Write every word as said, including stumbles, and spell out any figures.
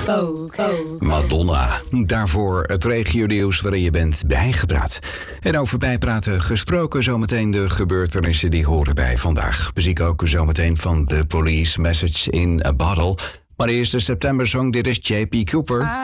Madonna. Daarvoor het regionieuws waarin je bent bijgepraat. En over bijpraten gesproken zometeen de gebeurtenissen die horen bij vandaag. Muziek ook zometeen van The Police, Message in a Bottle. Maar eerst de September song, dit is J P Cooper.